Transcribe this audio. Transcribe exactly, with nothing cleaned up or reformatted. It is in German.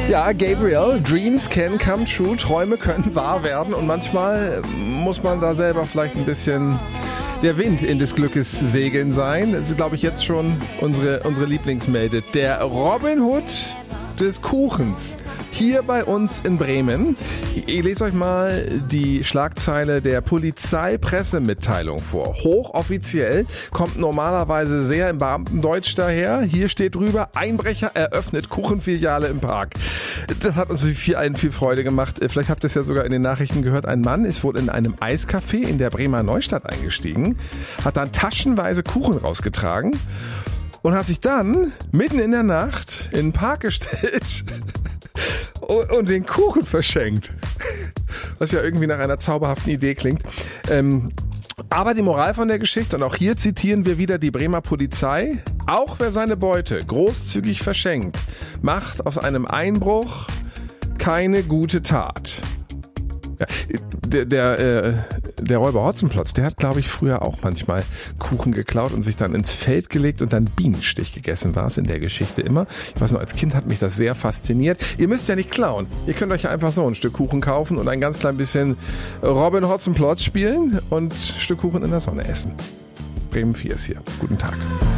Ja, Gabriel, Dreams can come true, Träume können wahr werden und manchmal muss man da selber vielleicht ein bisschen der Wind in des Glückes segeln sein. Das ist, glaube ich, jetzt schon unsere, unsere Lieblingsmelde. Der Robin Hood des Kuchens. Hier bei uns in Bremen. Ich lese euch mal die Schlagzeile der Polizeipressemitteilung vor. Hochoffiziell, kommt normalerweise sehr im Beamtendeutsch daher. Hier steht drüber, Einbrecher eröffnet Kuchenfiliale im Park. Das hat uns viel, einen viel Freude gemacht. Vielleicht habt ihr es ja sogar in den Nachrichten gehört. Ein Mann ist wohl in einem Eiscafé in der Bremer Neustadt eingestiegen, hat dann taschenweise Kuchen rausgetragen und hat sich dann mitten in der Nacht in den Park gestellt und den Kuchen verschenkt. Was ja irgendwie nach einer zauberhaften Idee klingt. Ähm, aber die Moral von der Geschichte, und auch hier zitieren wir wieder die Bremer Polizei, auch wer seine Beute großzügig verschenkt, macht aus einem Einbruch keine gute Tat. Ja, der, der, äh, der Räuber Hotzenplotz, der hat, glaube ich, früher auch manchmal Kuchen geklaut und sich dann ins Feld gelegt und dann Bienenstich gegessen, war es in der Geschichte immer. Ich weiß noch, als Kind hat mich das sehr fasziniert. Ihr müsst ja nicht klauen. Ihr könnt euch ja einfach so ein Stück Kuchen kaufen und ein ganz klein bisschen Robin Hotzenplotz spielen und ein Stück Kuchen in der Sonne essen. Bremen vier ist hier. Guten Tag.